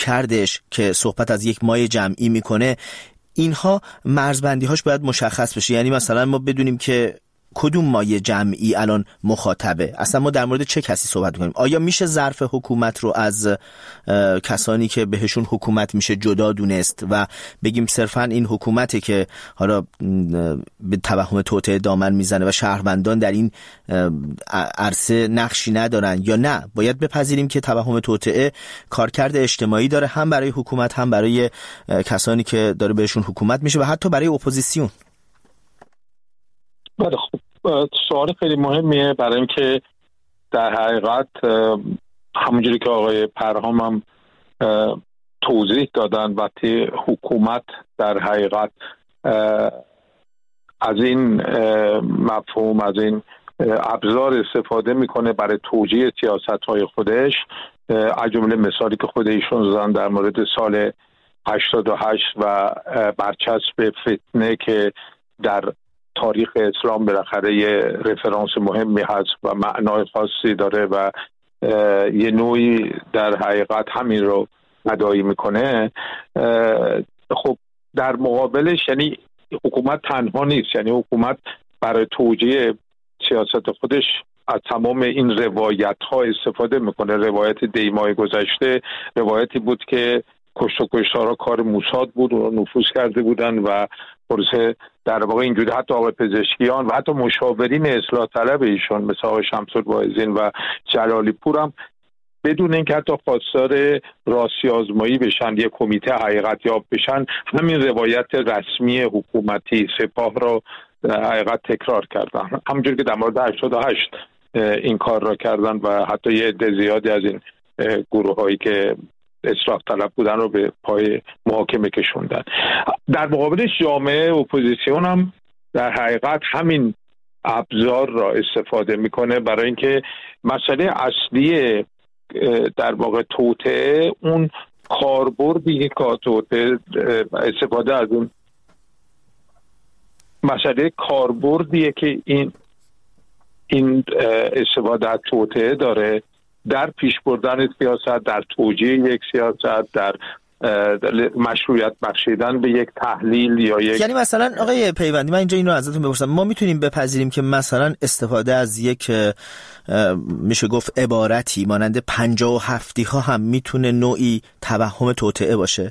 کارکردش که صحبت از یک مایه جمعی میکنه، اینها مرزبندی‌هاش باید مشخص بشه. یعنی مثلا ما بدونیم که کدوم مایه جمعی الان مخاطبه، اصلا ما در مورد چه کسی صحبت میکنیم. آیا میشه ظرف حکومت رو از کسانی که بهشون حکومت میشه جدا دونست و بگیم صرفا این حکومته که حالا به توهم توطئه دامن میزنه و شهروندان در این عرصه نقشی ندارن، یا نه باید بپذیریم که توهم توطئه کارکرد اجتماعی داره، هم برای حکومت هم برای کسانی که داره بهشون حکومت میشه و حتی برای اپوزیسیون؟ بله، خب سوال خیلی مهمیه، برای اینکه در حقیقت همونجوری که آقای پرهام هم توضیح دادن، وقتی حکومت در حقیقت از این مفهوم، از این ابزار استفاده میکنه برای توجیه سیاست‌های خودش، از جمله مثالی که خود ایشون زدن در مورد سال 88 و برچسب فتنه که در تاریخ اسلام بالاخره یه رفرانس مهمی هست و معنای خاصی داره و یه نوعی در حقیقت همین رو ادعا میکنه. خب در مقابلش یعنی حکومت تنها نیست، یعنی حکومت برای توجیه سیاست خودش از تمام این روایت ها استفاده میکنه. روایت دیمای گذشته روایتی بود که کشت و کشتارها کار موساد بود و نفوذ کرده بودن و پروسه در واقع اینجوری حتی آقای پزشکیان و حتی مشاورین اصلاح طلب ایشون مثل آقای شمس‌الواعظین و جلالی پور هم بدون اینکه حتی خواستار راستی آزمایی بشن، یک کمیته حقیقت یاب بشن، همین روایت رسمی حکومتی سپاه رو حقیقت تکرار کردن، همونجوری که در مورد 88 این کار را کردن و حتی یه عده زیادی از این گروه هایی که اصلاح طلب بودن رو به پای محاکمه کشوندن. در مقابلش جامعه اپوزیسیون هم در حقیقت همین ابزار را استفاده میکنه برای اینکه مسئله اصلی در واقع توطئه اون کاربردی که توطئه استفاده از اون مسئله کاربردیه که این استفاده از توطئه داره در پیش بردن سیاست، در توجیه یک سیاست، در مشروعیت بخشیدن به یک تحلیل یا یک، یعنی مثلا آقای پیوندی من اینجا اینو ازتون بپرسم، ما میتونیم بپذیریم که مثلا استفاده از یک میشه گفت عبارتی مانند 57 ها هم میتونه نوعی توهم توطئه باشه؟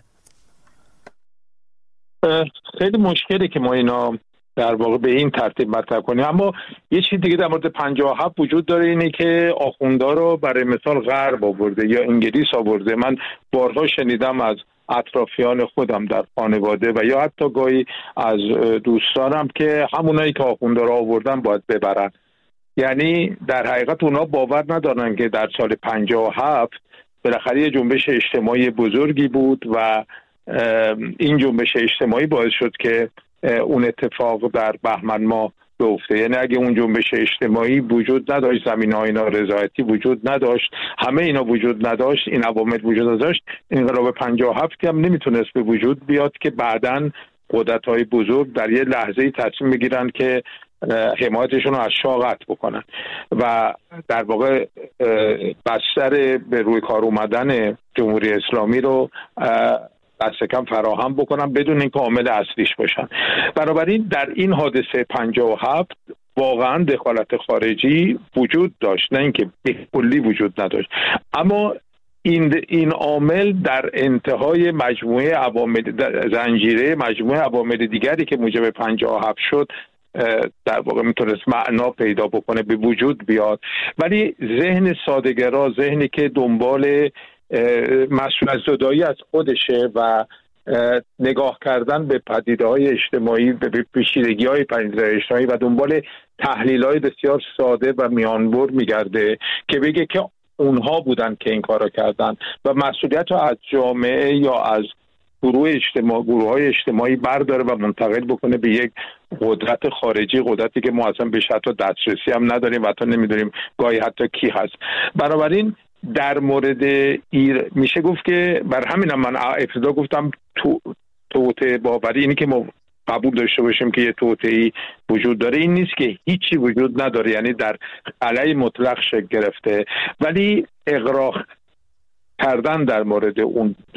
خیلی مشکله که ما اینا در واقع به این ترتیب مطرح کنیم. اما یه چیز دیگه در مورد 57 وجود داره، اینه که آخوندا رو برای مثال غرب آورده یا انگلیس آورده. من بارها شنیدم از اطرافیان خودم در خانواده و یا حتی گاهی از دوستانم که همونایی که آخوندا رو آوردن باید ببرن. یعنی در حقیقت اونا باور ندارن که در سال 57 بالاخره یه جنبش اجتماعی بزرگی بود و این جنبش اجتماعی باعث شد که اون اتفاق در بهمن ماه بیفته. یعنی اگه اون جنبش اجتماعی وجود نداشت، زمینه‌های نارضایتی وجود نداشت، همه اینا وجود نداشت، این عوامل وجود نداشت، انقلاب 57 هم نمیتونست به وجود بیاد که بعداً قدرت‌های بزرگ در یه لحظه‌ای تصمیم بگیرن که حمایتشون رو از شاه قطع بکنن و در واقع بستر به روی کار اومدن جمهوری اسلامی رو دست کم فراهم بکنن بدون اینکه عامل اصلیش باشن. بنابراین در این حادثه 57 واقعا دخالت خارجی وجود داشت، نه اینکه به کلی وجود نداشت، اما این عامل در انتهای مجموعه عوامل، زنجیره مجموعه عوامل دیگری که موجب 57 شد در واقع میتونست معنا پیدا بکنه، به وجود بیاد. ولی ذهن ساده‌گرا، ذهنی که دنبال مسئولیت زدایی از خودشه و نگاه کردن به پدیده‌های اجتماعی، به پیچیدگی‌های پدیده‌های اجتماعی و دنبال تحلیل‌های بسیار ساده و میانبر میگرده که بگه که اونها بودن که این کارو کردن و مسئولیت رو از جامعه یا از گروه‌های اجتماعی برداره و منتقل بکنه به یک قدرت خارجی، قدرتی که ما اصلا بهش حتی دسترسی هم نداریم و حتی نمیدونیم گاهی حتی کی هست. بنابراین در مورد میشه گفت که بر همین هم من ابتدا گفتم توطئه باوری، اینی که ما قبول داشته باشیم که یه توطئه‌ای وجود داره، این نیست که هیچی وجود نداره، یعنی در علیه مطلق شکل گرفته، ولی اغراق کردن در مورد اون